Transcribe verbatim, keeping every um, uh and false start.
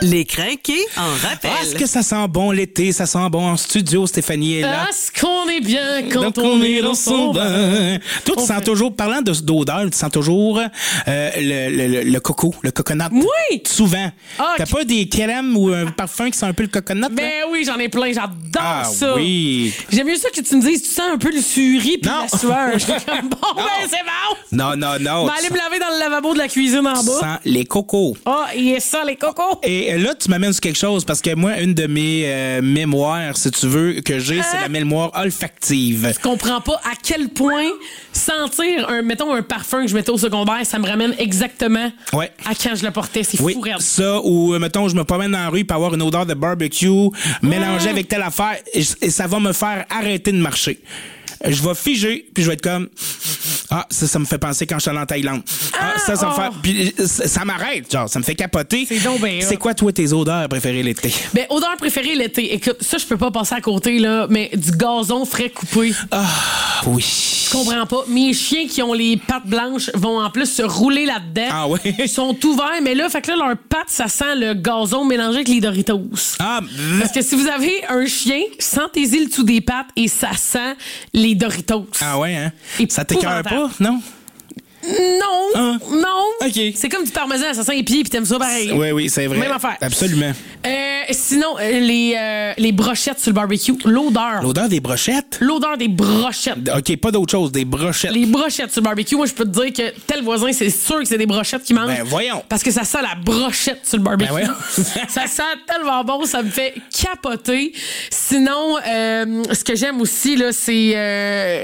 Les crinqués en rappel. Ah, est-ce que ça sent bon l'été? Ça sent bon en studio, Stéphanie est là. Est-ce qu'on est bien quand Donc, on est dans son bain? Toi, tu On sens fait- toujours, parlant de, d'odeur, tu sens toujours euh, le, le, le, le coco, le coconut. Oui! Souvent. Ah, T'as ok. pas des crèmes ou un parfum qui sent un peu le coconut? là? Ben oui, j'en ai plein, j'adore Ah ça. oui. J'aime mieux ça que tu me dises, tu sens un peu le suri puis Non. la sueur. Je suis comme, bon, ben c'est bon. Non, non, non. Je vais aller me laver dans le lavabo de la cuisine en Tu bas. sens les cocos. Ah, il y a ça, les cocos. Et là, tu m'amènes sur quelque chose parce que moi, une de mes euh, mémoires, si tu veux, que j'ai, c'est Hein? la mémoire olfactive. Je comprends pas à quel point sentir un, mettons, un parfum que je mettais au secondaire, ça me ramène exactement Ouais. à quand je le portais. C'est Oui, fou raide. ça, ou euh, mettons, je me promène dans la rue pour avoir une odeur de barbecue mélangée avec telle affaire et, et ça va me faire arrêter de marcher. Je vais figer, puis je vais être comme... Ah, ça, ça me fait penser quand je suis allé en Thaïlande. Ah, ça, ça me oh. fait... Puis ça, ça m'arrête, genre, ça me fait capoter. C'est donc bien C'est hot. quoi, toi, tes odeurs préférées l'été? Ben, odeur préférée l'été. Écoute, ça, je peux pas passer à côté, là, mais du gazon frais coupé. Ah, oui. Je comprends pas. Mes chiens qui ont les pattes blanches vont en plus se rouler là-dedans. Ah ouais? Ils sont ouverts, mais là, fait que là, leurs pattes, ça sent le gazon mélangé avec les Doritos. Ah, Parce que si vous avez un chien, sentez-y le dessous des pattes et ça sent les Doritos. ah ouais, hein? Et Ça t'écœure pas, épouvantable. non? Non, Ah. non. OK. C'est comme du parmesan, ça sent les pieds puis t'aimes ça pareil. Oui, oui, c'est vrai. Même affaire. Absolument. Euh, sinon, euh, les, euh, les brochettes sur le barbecue, l'odeur. L'odeur des brochettes? L'odeur des brochettes. OK, pas d'autre chose, des brochettes. Les brochettes sur le barbecue, moi, je peux te dire que tel voisin, c'est sûr que c'est des brochettes qui mangent. Ben, voyons. Parce que ça sent la brochette sur le barbecue. Ben, voyons. Ça sent tellement bon, ça me fait capoter. Sinon, euh, ce que j'aime aussi, là, c'est euh,